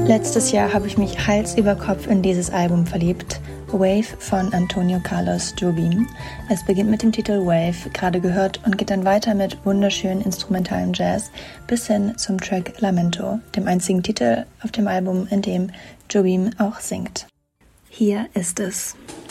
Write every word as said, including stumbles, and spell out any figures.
Letztes Jahr habe ich mich Hals über Kopf in dieses Album verliebt, Wave von Antonio Carlos Jobim. Es beginnt mit dem Titel Wave, gerade gehört, und geht dann weiter mit wunderschönen instrumentalen Jazz bis hin zum Track Lamento, dem einzigen Titel auf dem Album, in dem Jobim auch singt. Hier ist es.